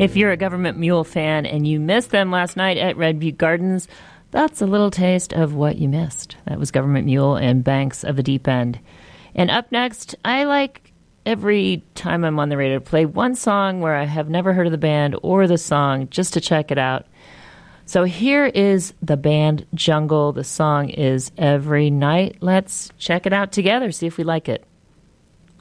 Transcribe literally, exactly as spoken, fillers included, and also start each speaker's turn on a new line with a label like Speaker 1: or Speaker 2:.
Speaker 1: If you're a Government Mule fan and you missed them last night at Red Butte Gardens, that's a little taste of what you missed. That was Government Mule and Banks of the Deep End. And up next, I like every time I'm on the radio to play one song where I have never heard of the band or the song just to check it out. So here is the band Jungle. The song is Every Night. Let's check it out together, see if we like it.